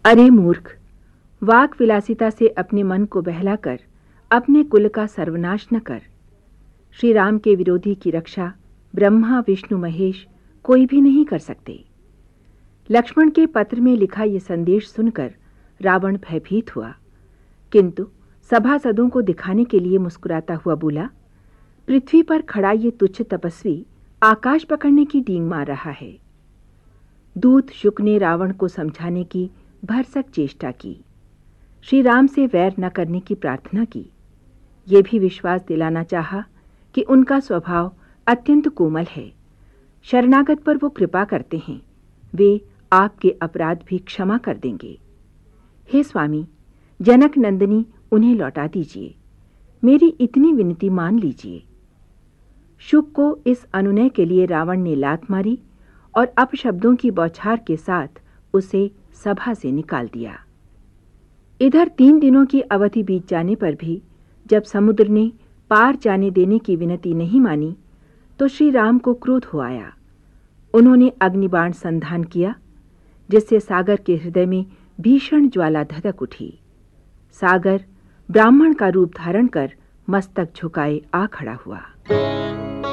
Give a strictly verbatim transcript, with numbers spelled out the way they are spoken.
अरे मूर्ख, वाक विलासिता से अपने मन को बहलाकर अपने कुल का सर्वनाश न कर। श्री राम के विरोधी की रक्षा ब्रह्मा विष्णु महेश कोई भी नहीं कर सकते। लक्ष्मण के पत्र में लिखा यह संदेश सुनकर रावण भयभीत हुआ, किंतु सभासदों को दिखाने के लिए मुस्कुराता हुआ बोला, पृथ्वी पर खड़ा ये तुच्छ तपस्वी आकाश पकड़ने की डींग मार रहा है। दूत शुक ने रावण को समझाने की भरसक चेष्टा की, श्री राम से वैर न करने की प्रार्थना की। ये भी विश्वास दिलाना चाहा कि उनका स्वभाव अत्यंत कोमल है, शरणागत पर वो कृपा करते हैं, वे आपके अपराध भी क्षमा कर देंगे। हे स्वामी, जनक नंदिनी उन्हें लौटा दीजिए, मेरी इतनी विनती मान लीजिए। शुक को इस अनुनय के लिए रावण ने लात मारी और अपशब्दों की बौछार के साथ उसे सभा से निकाल दिया। इधर तीन दिनों की अवधि बीत जाने पर भी जब समुद्र ने पार जाने देने की विनती नहीं मानी, तो श्री राम को क्रोध हो आया। उन्होंने अग्निबाण संधान किया, जिससे सागर के हृदय में भीषण ज्वाला धधक उठी। सागर ब्राह्मण का रूप धारण कर मस्तक झुकाए आ खड़ा हुआ।